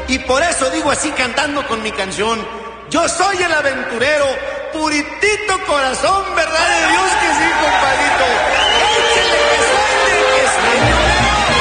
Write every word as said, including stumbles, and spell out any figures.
Y por eso digo así cantando con mi canción: yo soy el aventurero, puritito corazón, verdad de Dios que sí, compadre.